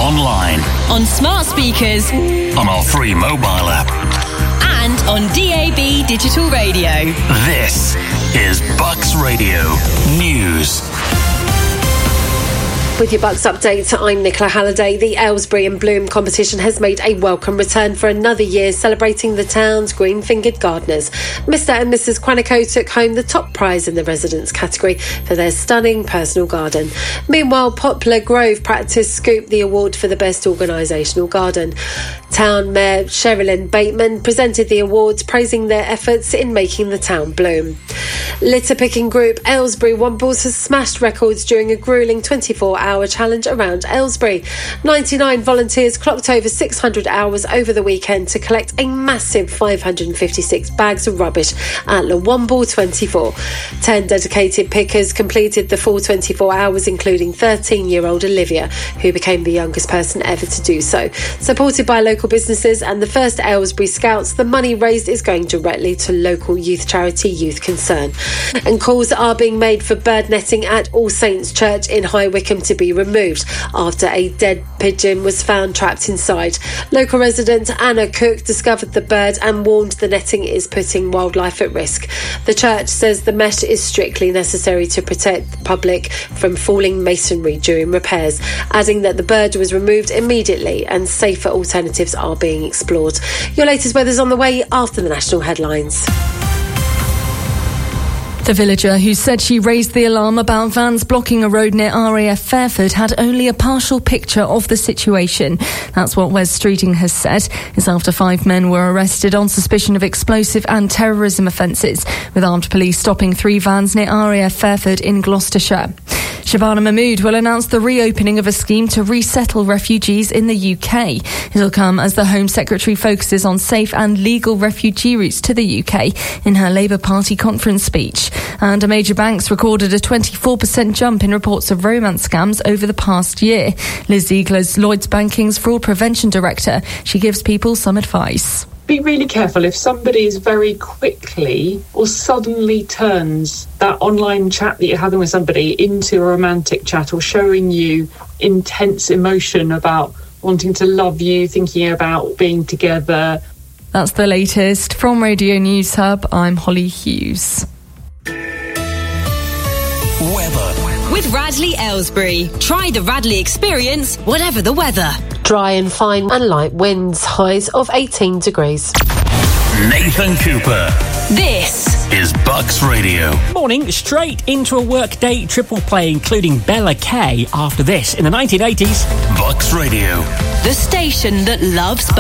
online, on smart speakers, on our free mobile app, and on DAB digital radio. This is Bucks Radio News. With your Bucks update, I'm Nicola Halliday. The Aylesbury and Bloom competition has made a welcome return for another year, celebrating the town's green-fingered gardeners. Mr. and Mrs. Quantico took home the top prize in the residents category for their stunning personal garden. Meanwhile, Poplar Grove Practice scooped the award for the best organisational garden. Town Mayor Sherilyn Bateman presented the awards, praising their efforts in making the town bloom. Litter picking group Aylesbury Wombles has smashed records during a gruelling 24-hour challenge around Aylesbury. 99 volunteers clocked over 600 hours over the weekend to collect a massive 556 bags of rubbish at Le Womble 24. 10 dedicated pickers completed the full 24 hours, including 13-year-old Olivia, who became the youngest person ever to do so. Supported by local businesses and the first Aylesbury Scouts, the money raised is going directly to local youth charity Youth Concern. And calls are being made for bird netting at All Saints Church in High Wycombe to be removed after a dead pigeon was found trapped inside. Local resident Anna Cook discovered the bird and warned the netting is putting wildlife at risk. The church says the mesh is strictly necessary to protect the public from falling masonry during repairs, adding that the bird was removed immediately and safer alternatives are being explored. Your latest weather's on the way after the national headlines. The villager who said she raised the alarm about vans blocking a road near RAF Fairford had only a partial picture of the situation. That's what Wes Streeting has said. It's after 5 men were arrested on suspicion of explosive and terrorism offences, with armed police stopping 3 vans near RAF Fairford in Gloucestershire. Shabana Mahmood will announce the reopening of a scheme to resettle refugees in the UK. It'll come as the Home Secretary focuses on safe and legal refugee routes to the UK in her Labour Party conference speech. And a major bank's recorded a 24% jump in reports of romance scams over the past year. Liz Ziegler's Lloyds Banking's fraud prevention director. She gives people some advice. Be really careful if somebody is very quickly or suddenly turns that online chat that you're having with somebody into a romantic chat, or showing you intense emotion about wanting to love you, thinking about being together. That's the latest. From Radio News Hub, I'm Holly Hughes. Weather. With Radley Aylesbury. Try the Radley experience, whatever the weather. Dry and fine and light winds, highs of 18 degrees. Nathan Cooper. This is Bucks Radio. Morning, straight into a workday triple play, including Bella Kay after this in the 1980s. Bucks Radio. the station that loves